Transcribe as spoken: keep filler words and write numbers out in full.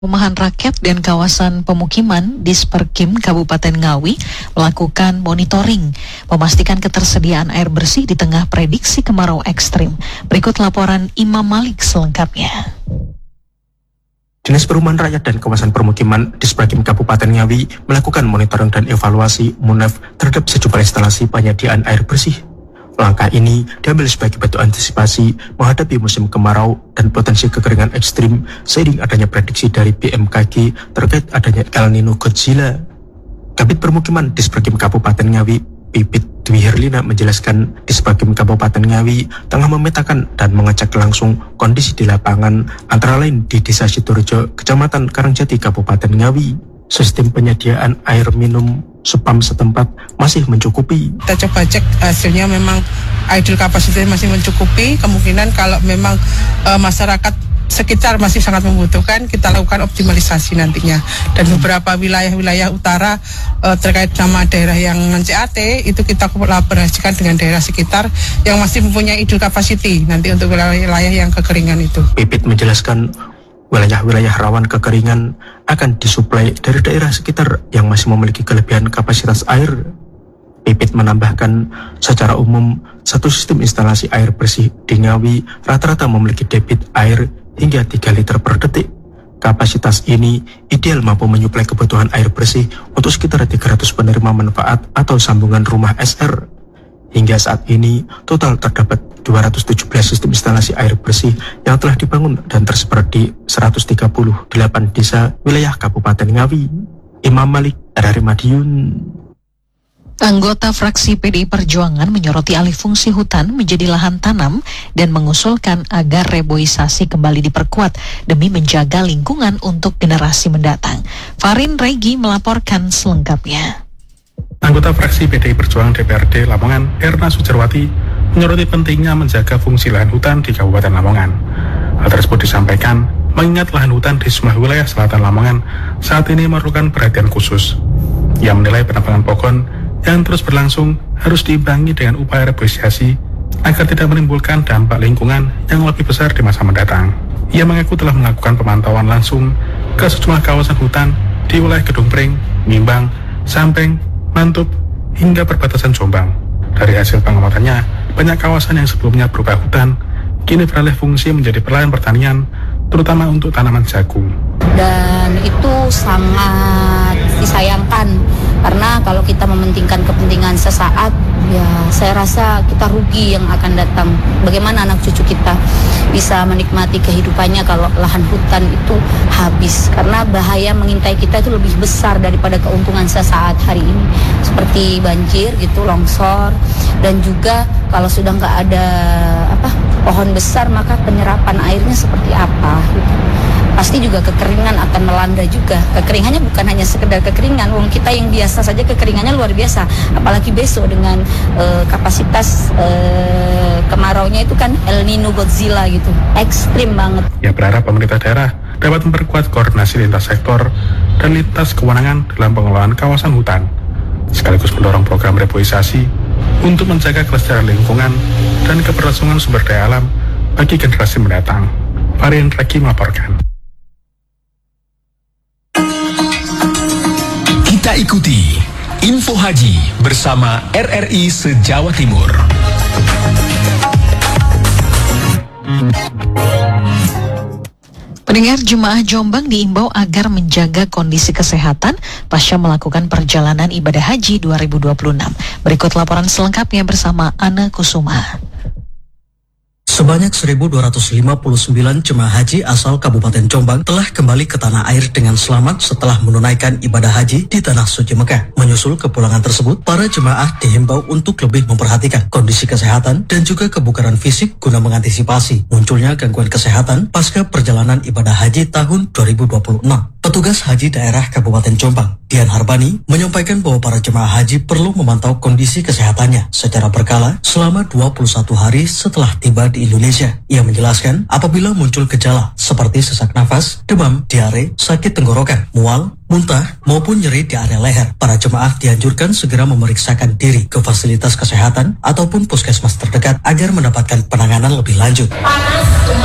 Perumahan rakyat dan kawasan pemukiman Disperkim Kabupaten Ngawi melakukan monitoring memastikan ketersediaan air bersih di tengah prediksi kemarau ekstrim. Berikut laporan Imam Malik selengkapnya. Dinas Perumahan Rakyat dan Kawasan Permukiman Disperkim Kabupaten Ngawi melakukan monitoring dan evaluasi MUNEF terhadap sejumlah instalasi penyediaan air bersih. Langkah ini diambil sebagai bentuk antisipasi menghadapi musim kemarau dan potensi kekeringan ekstrim seiring adanya prediksi dari B M K G terkait adanya El Nino Godzilla. Kabid Permukiman Disperkim Kabupaten Ngawi, Pipit Dwi Herlina menjelaskan Disperkim Kabupaten Ngawi tengah memetakan dan mengecek langsung kondisi di lapangan antara lain di Desa Sidorejo, Kecamatan Karangjati, Kabupaten Ngawi. Sistem penyediaan air minum Supam setempat masih mencukupi. Kita coba cek hasilnya memang idle kapasitas masih mencukupi. Kemungkinan kalau memang e, masyarakat sekitar masih sangat membutuhkan, kita lakukan optimalisasi nantinya. Dan beberapa wilayah-wilayah utara e, terkait nama daerah yang C A T itu kita kolaborasikan dengan daerah sekitar yang masih mempunyai idle capacity nanti untuk wilayah-wilayah yang kekeringan itu. Pipit menjelaskan wilayah-wilayah rawan kekeringan akan disuplai dari daerah sekitar yang masih memiliki kelebihan kapasitas air. Pipit menambahkan, secara umum, satu sistem instalasi air bersih di Ngawi rata-rata memiliki debit air hingga tiga liter per detik. Kapasitas ini ideal mampu menyuplai kebutuhan air bersih untuk sekitar tiga ratus penerima manfaat atau sambungan rumah S R. Hingga saat ini, total terdapat dua ratus tujuh belas sistem instalasi air bersih yang telah dibangun dan tersebar di seratus tiga puluh delapan desa wilayah Kabupaten Ngawi. Imam Malik dari Madiun. Anggota fraksi P D I Perjuangan menyoroti alih fungsi hutan menjadi lahan tanam dan mengusulkan agar reboisasi kembali diperkuat demi menjaga lingkungan untuk generasi mendatang. Farin Regi melaporkan selengkapnya. Anggota fraksi P D I Perjuangan D P R D Lamongan, Erna Sujarwati, menyoroti pentingnya menjaga fungsi lahan hutan di Kabupaten Lamongan. Hal tersebut disampaikan mengingat lahan hutan di sejumlah wilayah selatan Lamongan saat ini memerlukan perhatian khusus. Ia menilai penebangan pohon yang terus berlangsung harus diimbangi dengan upaya reboisasi agar tidak menimbulkan dampak lingkungan yang lebih besar di masa mendatang. Ia mengaku telah melakukan pemantauan langsung ke sejumlah kawasan hutan di wilayah Gedung Pring, Nimbang, Sampeng, Mantup, hingga perbatasan Jombang. Dari hasil pengamatannya, banyak kawasan yang sebelumnya berupa hutan, kini beralih fungsi menjadi perlahan pertanian, terutama untuk tanaman jagung. Dan itu sangat disayangkan, karena kalau kita mementingkan kepentingan sesaat, ya saya rasa kita rugi yang akan datang. Bagaimana anak cucu kita bisa menikmati kehidupannya kalau lahan hutan itu habis, karena bahaya mengintai kita itu lebih besar daripada keuntungan sesaat hari ini, seperti banjir gitu, longsor, dan juga kalau sudah nggak ada apa pohon besar maka penyerapan airnya seperti apa gitu. Pasti juga kekeringan akan melanda juga. Kekeringannya bukan hanya sekedar kekeringan, wong kita yang biasa saja kekeringannya luar biasa, apalagi besok dengan uh, kapasitas uh, kemaraunya itu kan El Nino Godzilla gitu, ekstrim banget. Ia berharap pemerintah daerah dapat memperkuat koordinasi lintas sektor dan lintas kewenangan dalam pengelolaan kawasan hutan, sekaligus mendorong program reboisasi untuk menjaga kelestarian lingkungan dan keberlangsungan sumber daya alam bagi generasi mendatang. Farin Reki melaporkan. Kita ikuti Info Haji bersama R R I se-Jawa Timur. Pendengar, jemaah Jombang diimbau agar menjaga kondisi kesehatan pasca melakukan perjalanan ibadah haji dua ribu dua puluh enam. Berikut laporan selengkapnya bersama Ana Kusuma. Sebanyak seribu dua ratus lima puluh sembilan jemaah haji asal Kabupaten Jombang telah kembali ke tanah air dengan selamat setelah menunaikan ibadah haji di Tanah Suci Mekah. Menyusul kepulangan tersebut, para jemaah dihimbau untuk lebih memperhatikan kondisi kesehatan dan juga kebugaran fisik guna mengantisipasi munculnya gangguan kesehatan pasca perjalanan ibadah haji tahun dua ribu dua puluh enam. Petugas Haji Daerah Kabupaten Jombang, Dian Harbani, menyampaikan bahwa para jemaah haji perlu memantau kondisi kesehatannya secara berkala selama dua puluh satu hari setelah tiba di Indonesia. Ia menjelaskan apabila muncul gejala seperti sesak nafas, demam, diare, sakit tenggorokan, mual, muntah, maupun nyeri di area leher, para jemaah dianjurkan segera memeriksakan diri ke fasilitas kesehatan ataupun puskesmas terdekat agar mendapatkan penanganan lebih lanjut.